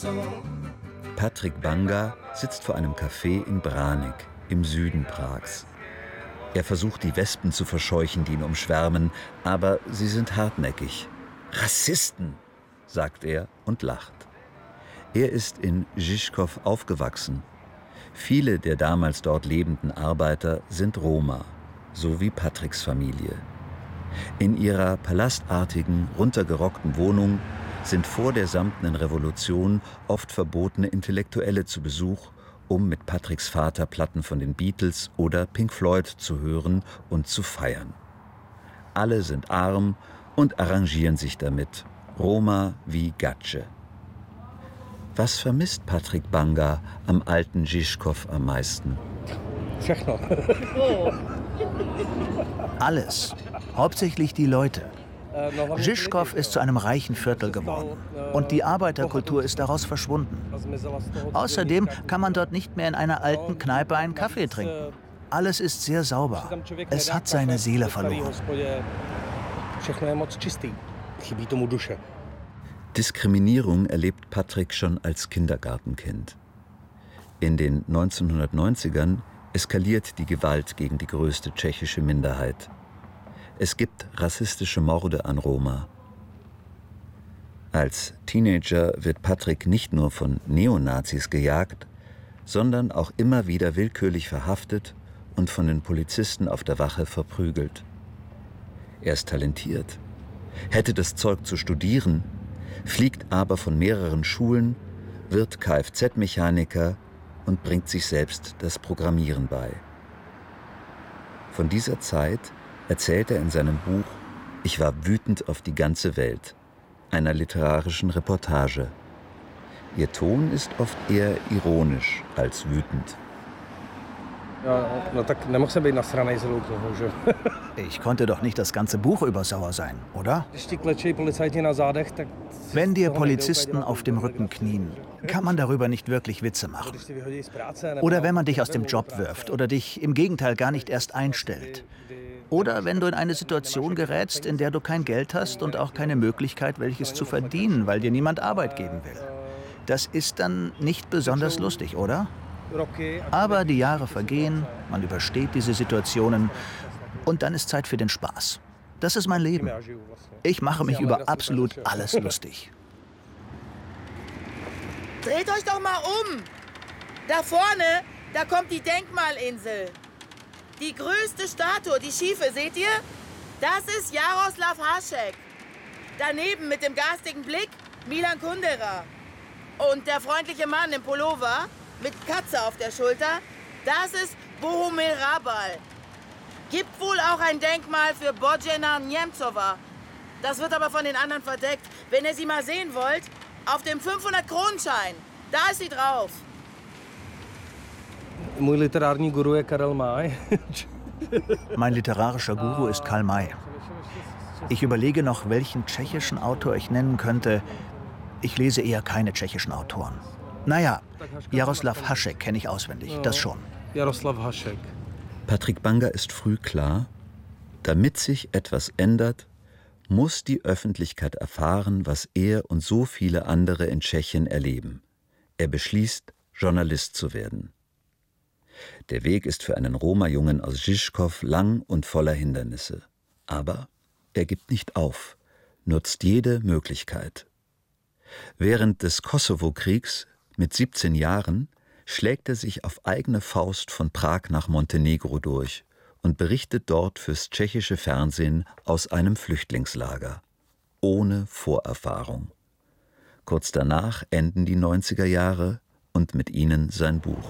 Patrik Banga sitzt vor einem Café in Branik, im Süden Prags. Er versucht, die Wespen zu verscheuchen, die ihn umschwärmen, aber sie sind hartnäckig. Rassisten, sagt er und lacht. Er ist in Žižkov aufgewachsen. Viele der damals dort lebenden Arbeiter sind Roma, so wie Patriks Familie. In ihrer palastartigen, runtergerockten Wohnung sind vor der Samtenen Revolution oft verbotene Intellektuelle zu Besuch, um mit Patriks Vater Platten von den Beatles oder Pink Floyd zu hören und zu feiern. Alle sind arm und arrangieren sich damit, Roma wie Gatsche. Was vermisst Patrik Banga am alten Žižkov am meisten? Alles. Hauptsächlich die Leute. Žižkov ist zu einem reichen Viertel geworden. Und die Arbeiterkultur ist daraus verschwunden. Außerdem kann man dort nicht mehr in einer alten Kneipe einen Kaffee trinken. Alles ist sehr sauber. Es hat seine Seele verloren. Diskriminierung erlebt Patrik schon als Kindergartenkind. In den 1990ern eskaliert die Gewalt gegen die größte tschechische Minderheit. Es gibt rassistische Morde an Roma. Als Teenager wird Patrik nicht nur von Neonazis gejagt, sondern auch immer wieder willkürlich verhaftet und von den Polizisten auf der Wache verprügelt. Er ist talentiert, hätte das Zeug zu studieren, fliegt aber von mehreren Schulen, wird Kfz-Mechaniker und bringt sich selbst das Programmieren bei. Von dieser Zeit erzählt er in seinem Buch »Ich war wütend auf die ganze Welt«, einer literarischen Reportage. Ihr Ton ist oft eher ironisch als wütend. Ich konnte doch nicht das ganze Buch über sauer sein, oder? Wenn dir Polizisten auf dem Rücken knien, kann man darüber nicht wirklich Witze machen. Oder wenn man dich aus dem Job wirft oder dich im Gegenteil gar nicht erst einstellt. Oder wenn du in eine Situation gerätst, in der du kein Geld hast und auch keine Möglichkeit, welches zu verdienen, weil dir niemand Arbeit geben will. Das ist dann nicht besonders lustig, oder? Aber die Jahre vergehen, man übersteht diese Situationen und dann ist Zeit für den Spaß. Das ist mein Leben. Ich mache mich über absolut alles lustig. Dreht euch doch mal um! Da vorne, da kommt die Denkmalinsel. Die größte Statue, die schiefe, seht ihr? Das ist Jaroslav Hašek. Daneben mit dem garstigen Blick Milan Kundera. Und der freundliche Mann im Pullover mit Katze auf der Schulter, das ist Bohumil Hrabal. Gibt wohl auch ein Denkmal für Božena Němcová. Das wird aber von den anderen verdeckt. Wenn ihr sie mal sehen wollt, auf dem 500-Kronenschein, da ist sie drauf. Mein literarischer Guru ist Karl May. Ich überlege noch, welchen tschechischen Autor ich nennen könnte. Ich lese eher keine tschechischen Autoren. Naja, Jaroslav Hašek kenne ich auswendig, das schon. Jaroslav Hašek. Patrik Banga ist früh klar, damit sich etwas ändert, muss die Öffentlichkeit erfahren, was er und so viele andere in Tschechien erleben. Er beschließt, Journalist zu werden. Der Weg ist für einen Roma-Jungen aus Žižkov lang und voller Hindernisse. Aber er gibt nicht auf, nutzt jede Möglichkeit. Während des Kosovo-Kriegs mit 17 Jahren schlägt er sich auf eigene Faust von Prag nach Montenegro durch und berichtet dort fürs tschechische Fernsehen aus einem Flüchtlingslager. Ohne Vorerfahrung. Kurz danach enden die 90er Jahre und mit ihnen sein Buch.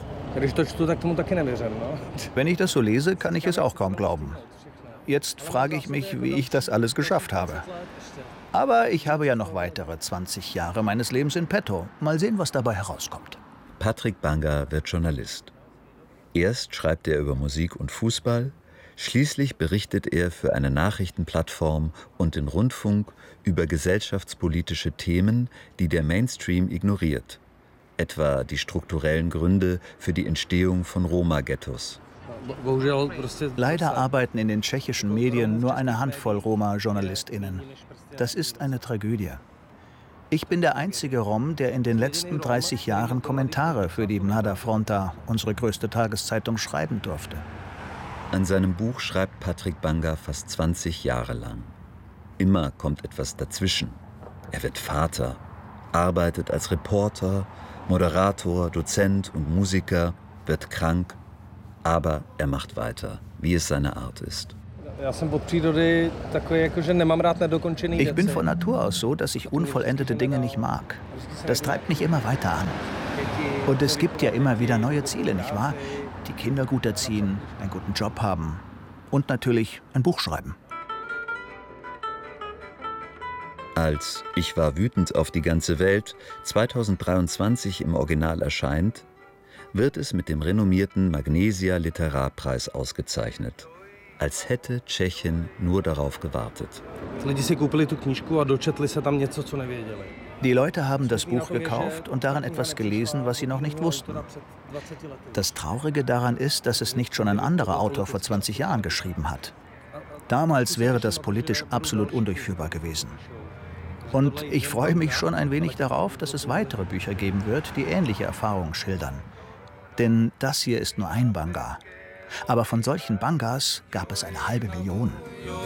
Wenn ich das so lese, kann ich es auch kaum glauben. Jetzt frage ich mich, wie ich das alles geschafft habe. Aber ich habe ja noch weitere 20 Jahre meines Lebens in petto. Mal sehen, was dabei herauskommt. Patrik Banga wird Journalist. Erst schreibt er über Musik und Fußball, schließlich berichtet er für eine Nachrichtenplattform und den Rundfunk über gesellschaftspolitische Themen, die der Mainstream ignoriert. Etwa die strukturellen Gründe für die Entstehung von Roma-Ghettos. Leider arbeiten in den tschechischen Medien nur eine Handvoll Roma-JournalistInnen. Das ist eine Tragödie. Ich bin der einzige Rom, der in den letzten 30 Jahren Kommentare für die Mlada Fronta, unsere größte Tageszeitung, schreiben durfte. An seinem Buch schreibt Patrick Banga fast 20 Jahre lang. Immer kommt etwas dazwischen. Er wird Vater, arbeitet als Reporter, Moderator, Dozent und Musiker, wird krank, aber er macht weiter, wie es seine Art ist. Ich bin von Natur aus so, dass ich unvollendete Dinge nicht mag. Das treibt mich immer weiter an. Und es gibt ja immer wieder neue Ziele, nicht wahr? Die Kinder gut erziehen, einen guten Job haben und natürlich ein Buch schreiben. Als Ich war wütend auf die ganze Welt 2023 im Original erscheint, wird es mit dem renommierten Magnesia Literarpreis ausgezeichnet. Als hätte Tschechien nur darauf gewartet. Die Leute haben das Buch gekauft und daran etwas gelesen, was sie noch nicht wussten. Das Traurige daran ist, dass es nicht schon ein anderer Autor vor 20 Jahren geschrieben hat. Damals wäre das politisch absolut undurchführbar gewesen. Und ich freue mich schon ein wenig darauf, dass es weitere Bücher geben wird, die ähnliche Erfahrungen schildern. Denn das hier ist nur ein Banga. Aber von solchen Bangas gab es eine halbe Million.